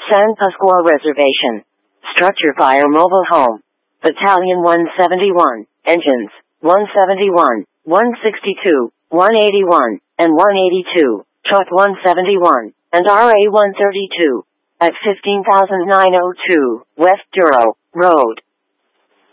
San Pasquale Reservation. Structure Fire Mobile Home. Battalion 171. Engines 171, 162, 181, and 182. Truck 171, and RA 132. At 15,902 West Duro Road.